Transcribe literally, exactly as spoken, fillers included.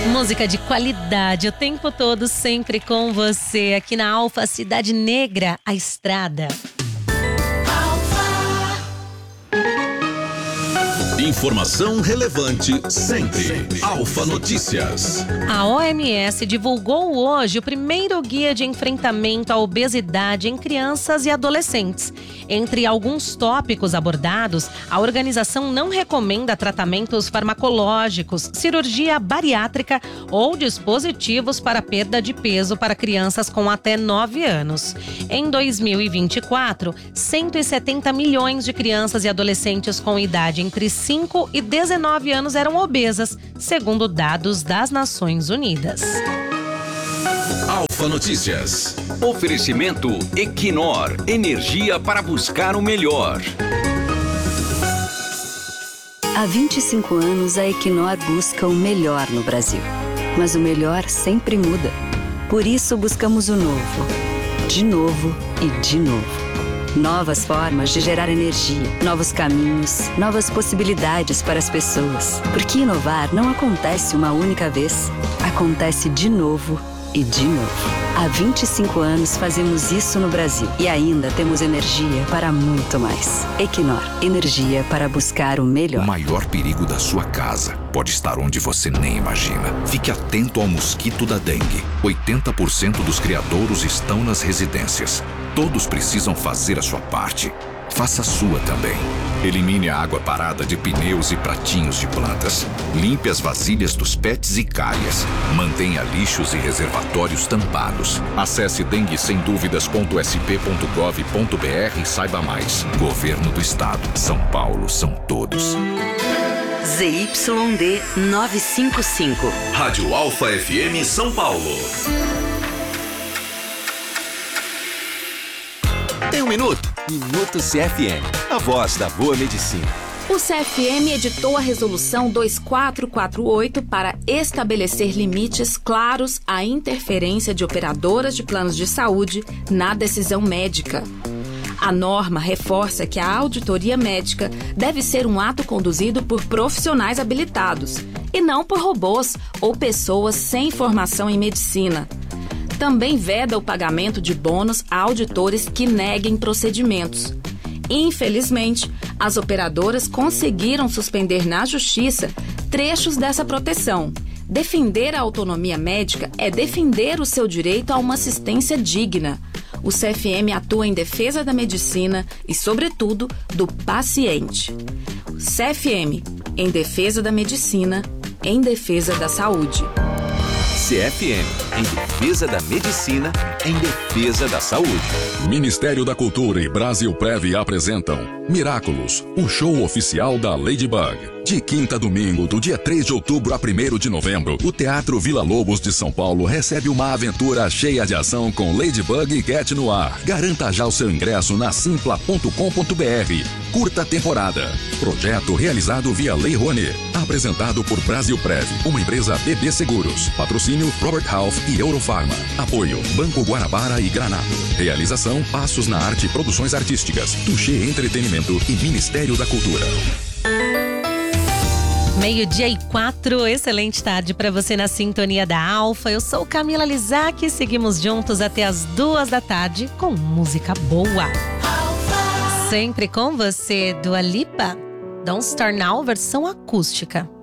Música de qualidade o tempo todo, sempre com você. Aqui na Alfa, Cidade Negra, a estrada. Informação relevante sempre. Alfa Notícias. A O M S divulgou hoje o primeiro guia de enfrentamento à obesidade em crianças e adolescentes. Entre alguns tópicos abordados, a organização não recomenda tratamentos farmacológicos, cirurgia bariátrica ou dispositivos para perda de peso para crianças com até nove anos. Em dois mil e vinte e quatro, cento e setenta milhões de crianças e adolescentes com idade entre cinco e dezenove anos eram obesas, segundo dados das Nações Unidas. Alfa Notícias. Oferecimento Equinor, energia para buscar o melhor. Há vinte e cinco anos, a Equinor busca o melhor no Brasil. Mas o melhor sempre muda. Por isso, buscamos o novo. De novo e de novo. Novas formas de gerar energia, novos caminhos, novas possibilidades para as pessoas. Porque inovar não acontece uma única vez. Acontece de novo e de novo. Há vinte e cinco anos fazemos isso no Brasil e ainda temos energia para muito mais. Equinor, energia para buscar o melhor. O maior perigo da sua casa pode estar onde você nem imagina. Fique atento ao mosquito da dengue. oitenta por cento dos criadouros estão nas residências. Todos precisam fazer a sua parte. Faça a sua também. Elimine a água parada de pneus e pratinhos de plantas. Limpe as vasilhas dos pets e calhas. Mantenha lixos e reservatórios tampados. Acesse dengue sem dúvidas ponto s p ponto gov ponto b r e saiba mais. Governo do Estado. São Paulo são todos. Z Y D novecentos e cinquenta e cinco. Rádio Alfa F M São Paulo. Tem um minuto? Minuto C F M. A voz da boa medicina. O C F M editou a Resolução dois mil quatrocentos e quarenta e oito para estabelecer limites claros à interferência de operadoras de planos de saúde na decisão médica. A norma reforça que a auditoria médica deve ser um ato conduzido por profissionais habilitados e não por robôs ou pessoas sem formação em medicina. Também veda o pagamento de bônus a auditores que neguem procedimentos. Infelizmente, as operadoras conseguiram suspender na Justiça trechos dessa proteção. Defender a autonomia médica é defender o seu direito a uma assistência digna. O C F M atua em defesa da medicina e, sobretudo, do paciente. C F M, em defesa da medicina, em defesa da saúde. C F M, em defesa da medicina, em defesa da saúde. Ministério da Cultura e Brasil Prev apresentam Miraculous, um show oficial da Ladybug. De quinta a domingo, do dia três de outubro a primeiro de novembro, o Teatro Vila Lobos de São Paulo recebe uma aventura cheia de ação com Ladybug e Cat no ar. Garanta já o seu ingresso na simpla ponto com ponto b r. Curta temporada. Projeto realizado via Lei Rouanet. Apresentado por Brasil Prev, uma empresa B B Seguros. Patrocínio Robert Half e Eurofarma. Apoio Banco Guanabara e Granado. Realização Passos na Arte Produções Artísticas, Touché Entretenimento e Ministério da Cultura. Meio-dia e quatro, excelente tarde para você na sintonia da Alfa. Eu sou Camila Lizac e seguimos juntos até as duas da tarde com música boa. Alfa. Sempre com você, Dua Lipa. Don't Start Now, versão acústica.